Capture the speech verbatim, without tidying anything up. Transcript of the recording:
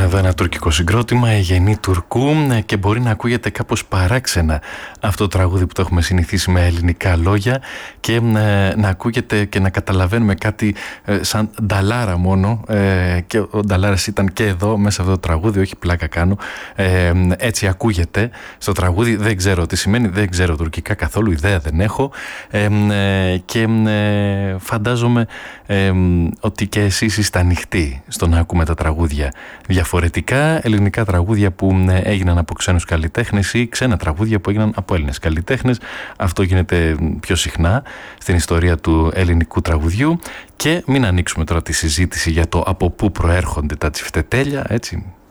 εδώ ένα τουρκικό συγκρότημα, η Γενή Τουρκού, και μπορεί να ακούγεται κάπως παράξενα αυτό το τραγούδι που το έχουμε συνηθίσει με ελληνικά λόγια και ε, να ακούγεται και να καταλαβαίνουμε κάτι ε, σαν νταλάρα μόνο, ε, και ο νταλάρας ήταν και εδώ μέσα σε αυτό το τραγούδι, όχι πλάκα κάνω, ε, έτσι ακούγεται στο τραγούδι. Δεν ξέρω τι σημαίνει, δεν ξέρω τουρκικά καθόλου, ιδέα δεν έχω, ε, ε, και ε, φαντάζομαι ε, ότι και εσείς είστε ανοιχτοί στο να ακούμε τα τραγούδια διαφορετικά, ελληνικά τραγούδια που έγιναν από ξένους καλλιτέχνες ή ξένα τραγούδια που έγιναν από Έλληνες καλλιτέχνες. Αυτό γίνεται πιο συχνά στην ιστορία του ελληνικού τραγουδιού. Και μην ανοίξουμε τώρα τη συζήτηση για το από πού προέρχονται τα τσιφτετέλια, έτσι.